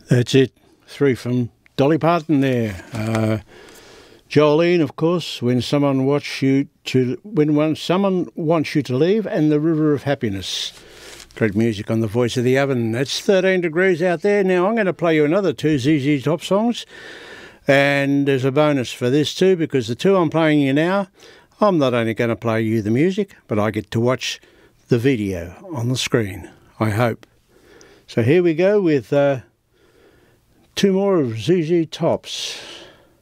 That's it. 3 from Dolly Parton there. Jolene, of course, when someone wants you to leave, and The River of Happiness. Great music on the Voice of the Oven. It's 13 degrees out there. Now I'm going to play you another 2 ZZ Top songs, and there's a bonus for this too, because the 2 I'm playing you now, I'm not only going to play you the music, but I get to watch the video on the screen, I hope. So here we go with 2 more of ZZ Tops.